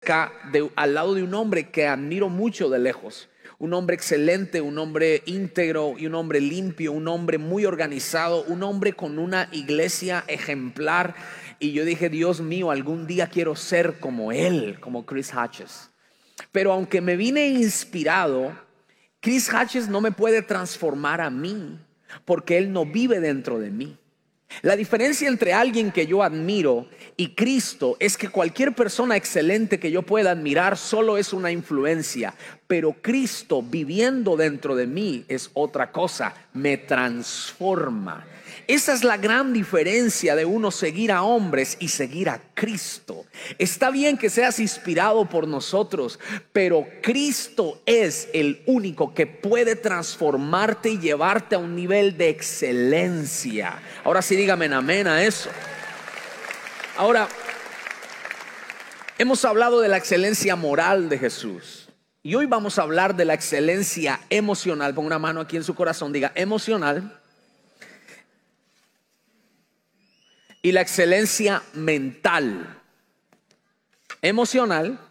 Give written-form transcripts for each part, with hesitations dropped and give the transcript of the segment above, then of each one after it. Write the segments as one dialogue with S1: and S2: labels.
S1: al lado de un hombre que admiro mucho de lejos. Un hombre excelente, un hombre íntegro y un hombre limpio, un hombre muy organizado, un hombre con una iglesia ejemplar. Y yo dije, Dios mío, algún día quiero ser como él, como Chris Hodges. Pero aunque me vine inspirado, Chris Hodges no me puede transformar a mí, porque él no vive dentro de mí. La diferencia entre alguien que yo admiro y Cristo es que cualquier persona excelente que yo pueda admirar solo es una influencia, pero Cristo viviendo dentro de mí es otra cosa, me transforma. Esa es la gran diferencia de uno seguir a hombres y seguir a Cristo. Está bien que seas inspirado por nosotros, pero Cristo es el único que puede transformarte y llevarte a un nivel de excelencia. Ahora sí, dígame amén a eso. Ahora, hemos hablado de la excelencia moral de Jesús y hoy vamos a hablar de la excelencia emocional. Ponga una mano aquí en su corazón, diga emocional. Y la excelencia mental, emocional,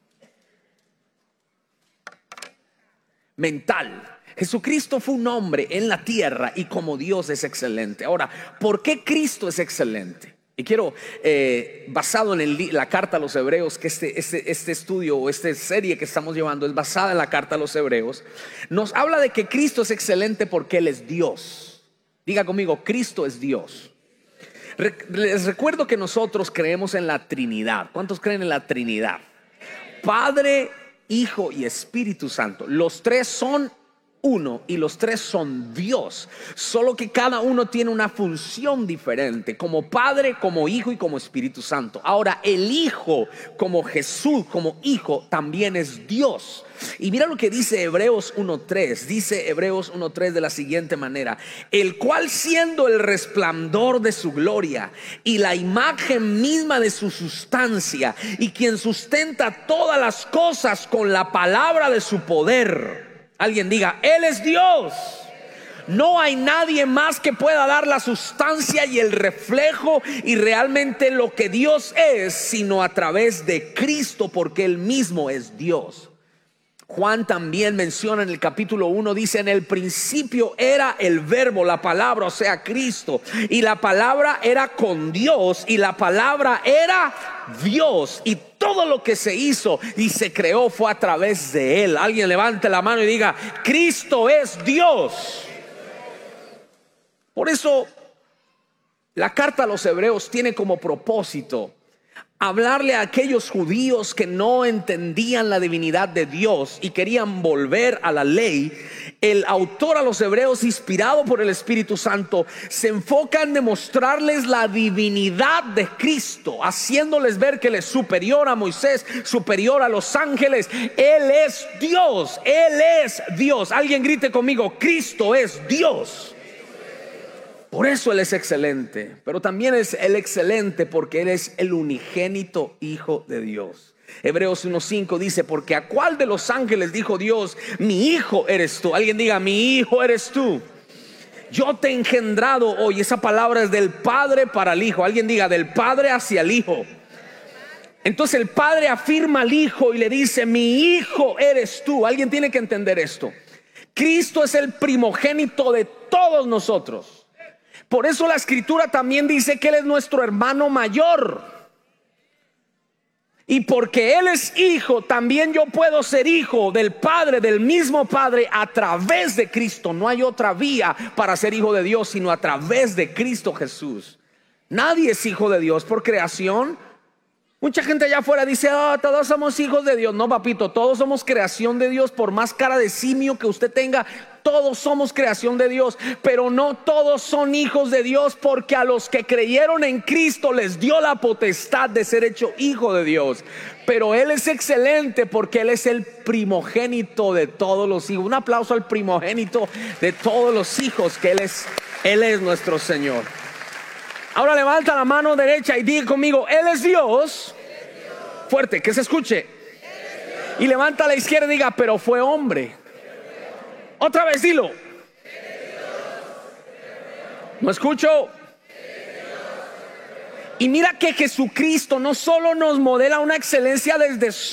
S1: mental. Jesucristo fue un hombre en la tierra y como Dios es excelente. Ahora, ¿por qué Cristo es excelente? Y quiero, basado en la carta a los hebreos, que este estudio o esta serie que estamos llevando es basada en la carta a los hebreos, nos habla de que Cristo es excelente porque Él es Dios. Diga conmigo, Cristo es Dios. Les recuerdo que nosotros creemos en la Trinidad. ¿Cuántos creen en la Trinidad? Padre, Hijo y Espíritu Santo. Los tres son uno y los tres son Dios, solo que cada uno tiene una función diferente, como Padre, como Hijo y como Espíritu Santo. Ahora el Hijo como Jesús, como Hijo, también es Dios. Y mira lo que dice Hebreos 1:3. Dice Hebreos 1:3 de la siguiente manera: el cual siendo el resplandor de su gloria y la imagen misma de su sustancia, y quien sustenta todas las cosas con la palabra de su poder. Alguien diga, Él es Dios. No hay nadie más que pueda dar la sustancia y el reflejo y realmente lo que Dios es, sino a través de Cristo, porque Él mismo es Dios. Juan también menciona en el capítulo 1, dice: en el principio era el verbo, la palabra, o sea Cristo, y la palabra era con Dios y la palabra era Dios, y todo lo que se hizo y se creó fue a través de Él. Alguien levante la mano y diga, Cristo es Dios. Por eso la carta a los hebreos tiene como propósito hablarle a aquellos judíos que no entendían la divinidad de Dios y querían volver a la ley. El autor a los hebreos, inspirado por el Espíritu Santo, se enfoca en demostrarles la divinidad de Cristo, haciéndoles ver que Él es superior a Moisés, superior a los ángeles. Él es Dios, Él es Dios. Alguien grite conmigo, Cristo es Dios. Por eso Él es excelente, pero también es el excelente porque Él es el unigénito Hijo de Dios. Hebreos 1:5 dice: porque a cuál de los ángeles dijo Dios, mi hijo eres tú. Alguien diga, mi hijo eres tú. Yo te he engendrado hoy. Esa palabra es del Padre para el Hijo. Alguien diga, del Padre hacia el Hijo. Entonces el Padre afirma al Hijo y le dice, mi hijo eres tú. Alguien tiene que entender esto. Cristo es el primogénito de todos nosotros. Por eso la Escritura también dice que Él es nuestro hermano mayor. Y porque Él es hijo, también yo puedo ser hijo del Padre, del mismo Padre, a través de Cristo. No hay otra vía para ser hijo de Dios sino a través de Cristo Jesús. Nadie es hijo de Dios por creación. Mucha gente allá afuera dice, todos somos hijos de Dios. No, papito, todos somos creación de Dios. Por más cara de simio que usted tenga, todos somos creación de Dios. Pero no todos son hijos de Dios, porque a los que creyeron en Cristo les dio la potestad de ser hecho hijo de Dios. Pero Él es excelente porque Él es el primogénito de todos los hijos. Un aplauso al primogénito de todos los hijos, que Él es nuestro Señor. Ahora levanta la mano derecha y diga conmigo, Él es Dios. Fuerte, que se escuche. Y levanta a la izquierda y diga, pero fue hombre. Otra vez dilo. No escucho. Y mira que Jesucristo no solo nos modela una excelencia desde su